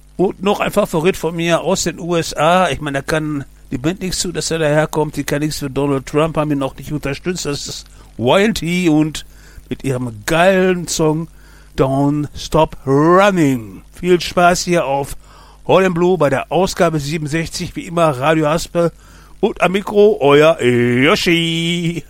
Und noch ein Favorit von mir aus den USA. Ich meine, da kann die Band nichts zu, dass er daherkommt. Die kann nichts für Donald Trump, haben ihn auch nicht unterstützt. Das ist Wild T und mit ihrem geilen Song Don't Stop Running. Viel Spaß hier auf Hall & Blue bei der Ausgabe 67, wie immer Radio Haspel. Und am Mikro euer Yoshi.